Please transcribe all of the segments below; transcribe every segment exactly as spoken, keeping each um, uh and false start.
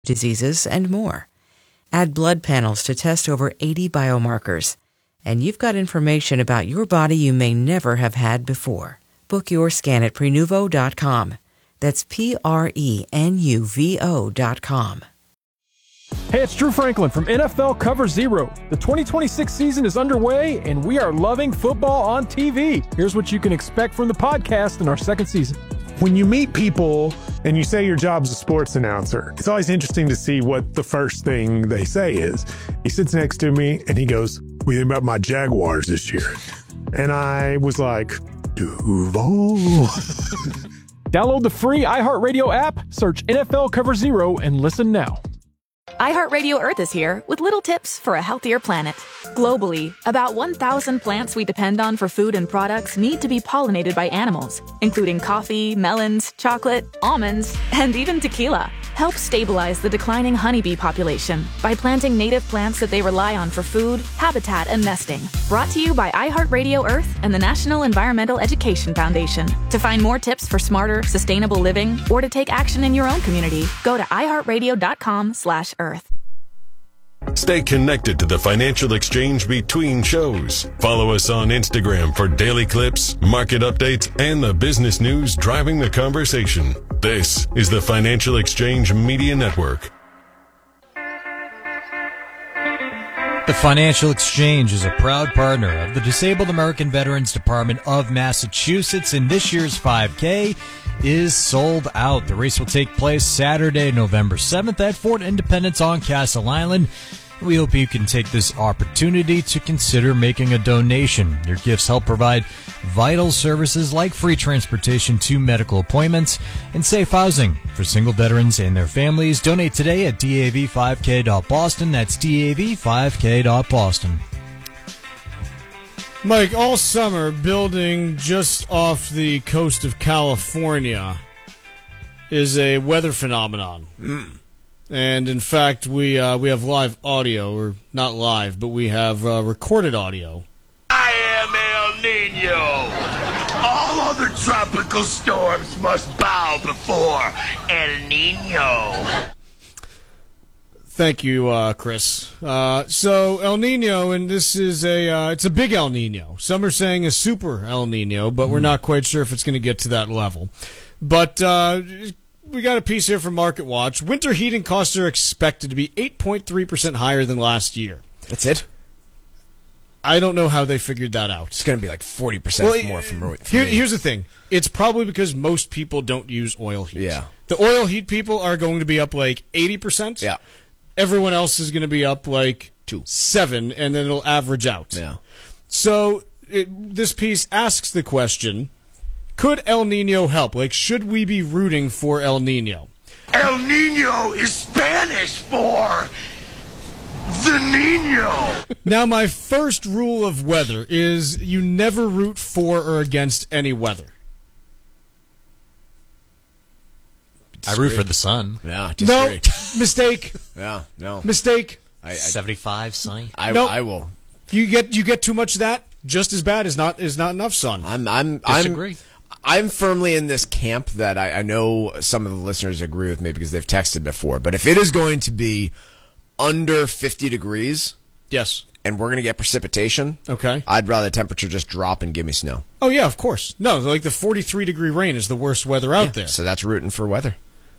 diseases, and more. Add blood panels to test over eighty biomarkers. And you've got information about your body you may never have had before. Book your scan at prenuvo dot com. That's P R E N U V O dot com. Hey, it's Drew Franklin from N F L Cover Zero. The twenty twenty-six season is underway, and we are loving football on T V. Here's what you can expect from the podcast in our second season. When you meet people and you say your job's a sports announcer, it's always interesting to see what the first thing they say is. He sits next to me and he goes, "What do you think about my Jaguars this year?" And I was like, Duval. Download the free iHeartRadio app, search N F L Cover Zero, and listen now. iHeartRadio Earth is here with little tips for a healthier planet. Globally, about one thousand plants we depend on for food and products need to be pollinated by animals, including coffee, melons, chocolate, almonds, and even tequila. Help stabilize the declining honeybee population by planting native plants that they rely on for food, habitat, and nesting. Brought to you by iHeartRadio Earth and the National Environmental Education Foundation. To find more tips for smarter, sustainable living, or to take action in your own community, go to iHeartRadio.com slash Earth. Stay connected to the financial exchange between shows. Follow us on Instagram for daily clips, market updates, and the business news driving the conversation. This is the Financial Exchange Media Network. The Financial Exchange is a proud partner of the Disabled American Veterans Department of Massachusetts, and this year's five K is sold out. The race will take place Saturday, November seventh at Fort Independence on Castle Island. We hope you can take this opportunity to consider making a donation. Your gifts help provide vital services like free transportation to medical appointments and safe housing for single veterans and their families. Donate today at D A V five K dot Boston. That's D A V five K dot Boston. Mike, all summer, building just off the coast of California is a weather phenomenon. Mm. And, in fact, we uh, we have live audio, or not live, but we have uh, recorded audio. I am El Nino. All other tropical storms must bow before El Nino. Thank you, uh, Chris. Uh, so El Nino, and this is a uh, it's a big El Nino. Some are saying a super El Nino, but we're not quite sure if it's going to get to that level. But uh, we got a piece here from Market Watch. Winter heating costs are expected to be eight point three percent higher than last year. That's it? I don't know how they figured that out. It's going to be like forty percent well, more from, from here, Here's the thing. It's probably because most people don't use oil heat. Yeah. The oil heat people are going to be up like eighty percent. Yeah. Everyone else is going to be up like two, seven, and then it'll average out. Yeah. So it, this piece asks the question, could El Nino help? Like, should we be rooting for El Nino? El Nino is Spanish for the Nino. Now, my first rule of weather is you never root for or against any weather. I root for the sun. Yeah. No, mistake. Yeah, no. Mistake. I, I, seventy-five sunny. I, nope. I will. You get you get too much of that. Just as bad as not is not enough sun. I'm I'm Disagree. I'm I'm firmly in this camp that I, I know some of the listeners agree with me because they've texted before. But if it is going to be under fifty degrees, yes, and we're going to get precipitation, okay, I'd rather the temperature just drop and give me snow. Oh yeah, of course. No, like the forty-three degree rain is the worst weather out yeah, there. So that's rooting for weather.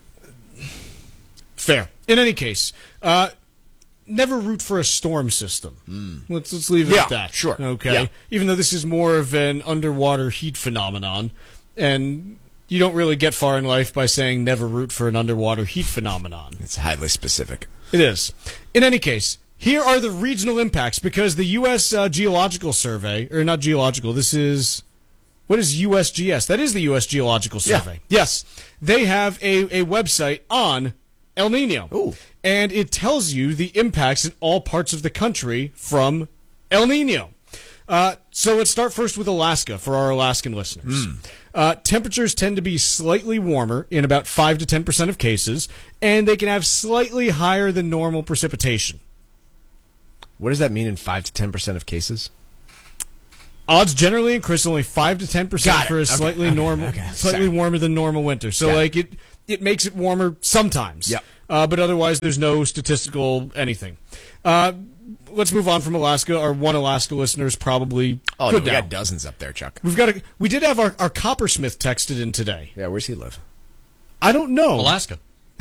Fair. In any case, uh, never root for a storm system. Mm. Let's let's leave it yeah, at that. Sure. Okay. Yeah. Even though this is more of an underwater heat phenomenon, and you don't really get far in life by saying never root for an underwater heat phenomenon. It's highly specific. It is. In any case, here are the regional impacts because the U S Uh, Geological Survey, or not geological, this is, what is U S G S? That is the U S Geological Survey. Yeah. Yes. They have a, a website on El Nino. Ooh. And it tells you the impacts in all parts of the country from El Nino. Uh, so let's start first with Alaska for our Alaskan listeners. Mm. Uh, temperatures tend to be slightly warmer in about five to ten percent of cases, and they can have slightly higher than normal precipitation. What does that mean in five to ten percent of cases? Odds generally increase only five to ten percent for a okay. slightly okay. normal, okay. slightly Sorry. warmer than normal winter. So, Got like, it, it makes it warmer sometimes. Yep. uh, but otherwise there's no statistical anything. Uh, let's move on from Alaska. Our one Alaska listener is probably oh, good no, we now. got dozens up there, Chuck. We've got a, we did have our, our Coppersmith texted in today. Yeah, where's he live? I don't know. Alaska.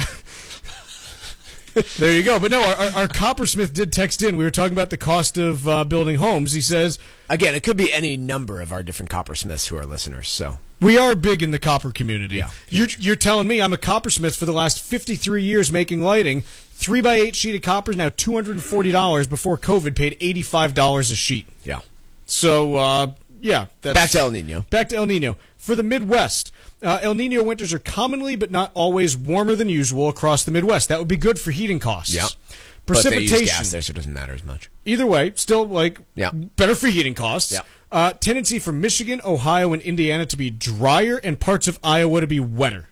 There you go. But no, our, our, our Coppersmith did text in. We were talking about the cost of uh, building homes. He says, again, it could be any number of our different Coppersmiths who are listeners. So we are big in the copper community. Yeah. You're, you're telling me I'm a coppersmith for the last fifty-three years making lighting. Three by eight sheet of copper is now two hundred forty dollars. Before COVID, paid eighty-five dollars a sheet. Yeah. So, uh, yeah. That's, back to El Nino. Back to El Nino. For the Midwest, uh, El Nino winters are commonly but not always warmer than usual across the Midwest. That would be good for heating costs. Yeah. Precipitation. But they use gas there, so it doesn't matter as much. Either way, still like yeah. better for heating costs. Yeah. Uh, tendency for Michigan, Ohio, and Indiana to be drier and parts of Iowa to be wetter.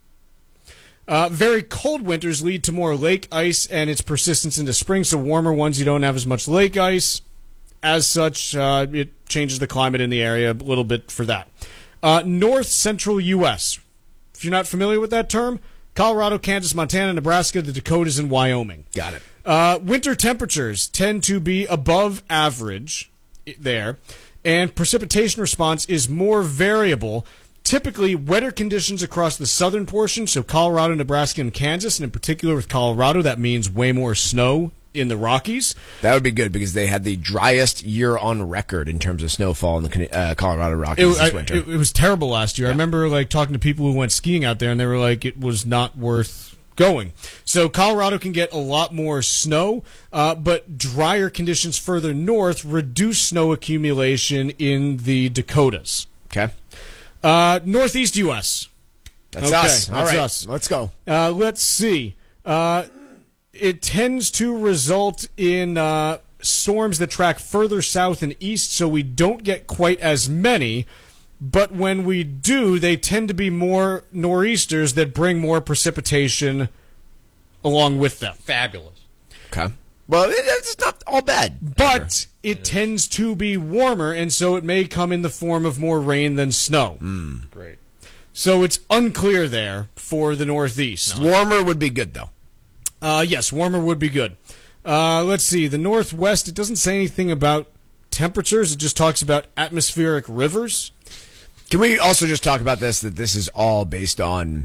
Uh, very cold winters lead to more lake ice and its persistence into spring, so warmer ones you don't have as much lake ice. As such, uh, it changes the climate in the area a little bit for that. Uh, North Central U S If you're not familiar with that term, Colorado, Kansas, Montana, Nebraska, the Dakotas, and Wyoming. Got it. Uh, winter temperatures tend to be above average there, and precipitation response is more variable. Typically, wetter conditions across the southern portion, so Colorado, Nebraska, and Kansas, and in particular with Colorado, that means way more snow in the Rockies. That would be good because they had the driest year on record in terms of snowfall in the uh, Colorado Rockies it, this I, winter. It, it was terrible last year. Yeah. I remember like talking to people who went skiing out there, and they were like, it was not worth going. So Colorado can get a lot more snow, uh, but drier conditions further north reduce snow accumulation in the Dakotas. Okay. Uh, Northeast U S That's okay, us. All that's right. us. Let's go. Uh, let's see. Uh, it tends to result in uh, storms that track further south and east, so we don't get quite as many. But when we do, they tend to be more nor'easters that bring more precipitation along with them. Fabulous. Okay. Well, it, it's not all bad. But it tends to be warmer, and so it may come in the form of more rain than snow. Mm. Great. So it's unclear there for the Northeast. Warmer would be good, though. Uh, yes, warmer would be good. Uh, let's see. The Northwest, it doesn't say anything about temperatures. It just talks about atmospheric rivers. Can we also just talk about this, that this is all based on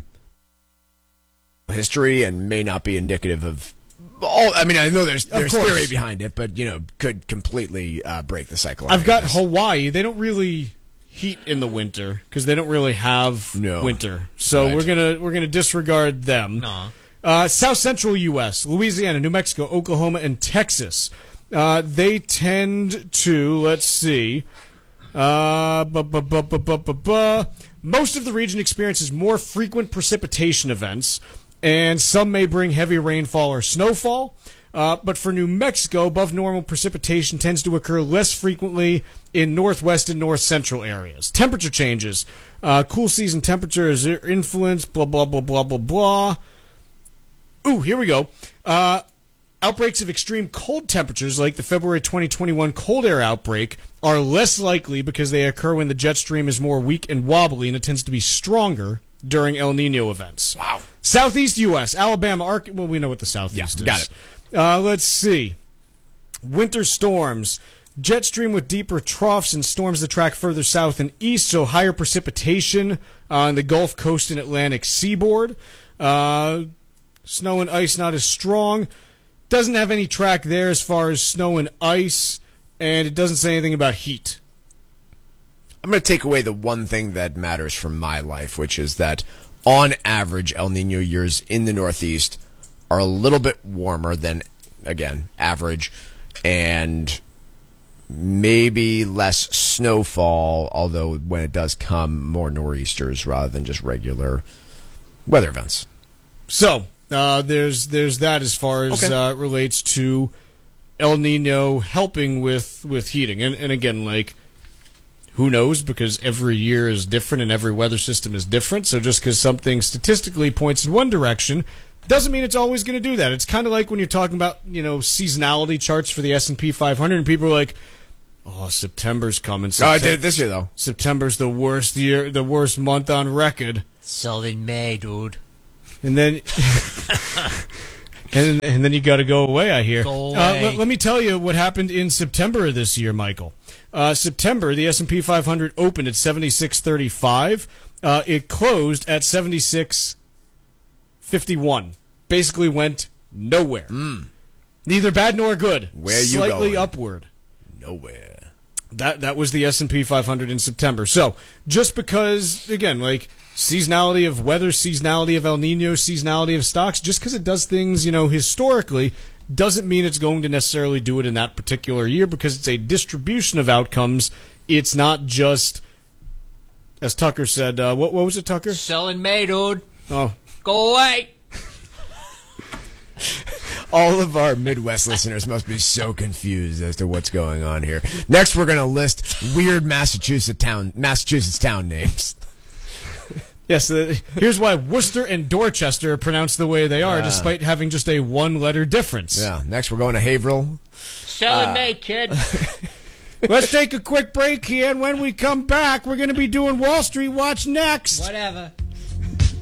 history and may not be indicative of all? I mean, I know there's there's theory behind it, but, you know, could completely uh, break the cycle. I've got Hawaii. They don't really heat in the winter because they don't really have no. winter. So right. we're gonna we're gonna disregard them. No. Uh, South Central U S, Louisiana, New Mexico, Oklahoma, and Texas. Uh, they tend to, let's see, uh, bu- bu- bu- bu- bu- bu- bu- most of the region experiences more frequent precipitation events, and some may bring heavy rainfall or snowfall. Uh, but for New Mexico, above normal precipitation tends to occur less frequently in northwest and north central areas. Temperature changes. Uh, cool season temperature is influenced, blah, blah, blah, blah, blah, blah. Ooh, here we go. Uh, outbreaks of extreme cold temperatures, like the February twenty twenty-one cold air outbreak, are less likely because they occur when the jet stream is more weak and wobbly, and it tends to be stronger during El Nino events. Wow. Southeast U S, Alabama, Ark- well, we know what the Southeast Yeah, is. got it. Uh, let's see. Winter storms. Jet stream with deeper troughs and storms that track further south and east, so higher precipitation on the Gulf Coast and Atlantic seaboard. Uh, snow and ice not as strong. Doesn't have any track there as far as snow and ice, and it doesn't say anything about heat. I'm going to take away the one thing that matters from my life, which is that on average, El Nino years in the Northeast are a little bit warmer than, again, average, and maybe less snowfall, although when it does come, more nor'easters rather than just regular weather events. So, uh, there's there's that as far as Okay. uh, relates to El Nino helping with, with heating. And, and again, like, who knows, because every year is different and every weather system is different. So just because something statistically points in one direction doesn't mean it's always going to do that. It's kind of like when you're talking about, you know, seasonality charts for the S and P five hundred, and people are like, oh, September's coming. Oh, I Septem- did it this year, though. September's the worst year, the worst month on record. Sell in May, dude. And then And, and then you got to go away, I hear. Go away. Uh, let, let me tell you what happened in September of this year, Michael. Uh, September, the S and P five hundred opened at seventy-six thirty-five. Uh, it closed at seventy-six fifty-one. Basically went nowhere. Mm. Neither bad nor good. Where you Slightly going? upward. Nowhere. That that was the S and P five hundred in September. So just because, again, like seasonality of weather, seasonality of El Nino, seasonality of stocks, just because it does things, you know, historically, doesn't mean it's going to necessarily do it in that particular year, because it's a distribution of outcomes. It's not just, as Tucker said, uh, what what was it, Tucker? Selling May, dude. Oh, Go away. All of our Midwest listeners must be so confused as to what's going on here. Next, we're going to list weird Massachusetts town Massachusetts town names. yes. Uh, here's why Worcester and Dorchester are pronounced the way they are, Yeah. despite having just a one-letter difference. Yeah. Next, we're going to Haverhill. Selling uh, May, kid. Let's take a quick break here, and when we come back, we're going to be doing Wall Street Watch next. Whatever.